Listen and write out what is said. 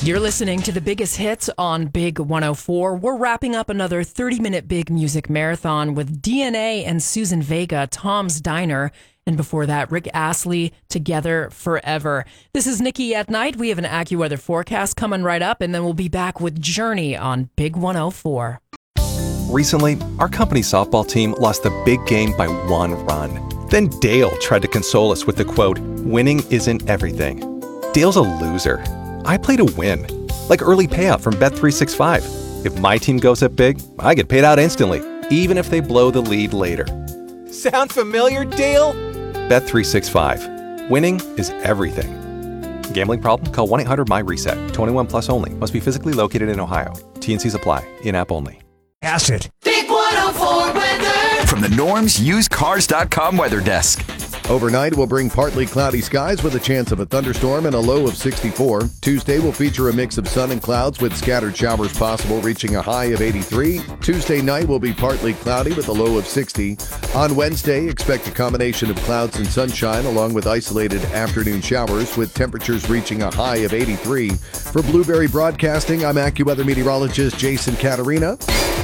You're listening to the biggest hits on Big 104. We're wrapping up another 30-minute big music marathon with DNA and Susan Vega, Tom's Diner, and before that, Rick Astley, Together Forever. This is Nikki at Night. We have an AccuWeather forecast coming right up, and then we'll be back with Journey on Big 104. Recently, our company softball team lost the big game by 1 run. Then Dale tried to console us with the quote, "Winning isn't everything." Dale's a loser. I play to win, like early payout from Bet365. If my team goes up big, I get paid out instantly, even if they blow the lead later. Sound familiar, Dale? Bet365. Winning is everything. Gambling problem? Call 1-800-MY-RESET. 21 plus only. Must be physically located in Ohio. T&Cs apply. In-app only. Acid. Big 104 weather. From the Norm's UsedCars.com weather desk. Overnight will bring partly cloudy skies with a chance of a thunderstorm and a low of 64. Tuesday will feature a mix of sun and clouds with scattered showers possible, reaching a high of 83. Tuesday night will be partly cloudy with a low of 60. On Wednesday, expect a combination of clouds and sunshine along with isolated afternoon showers with temperatures reaching a high of 83. For Blueberry Broadcasting, I'm AccuWeather meteorologist Jason Caterina.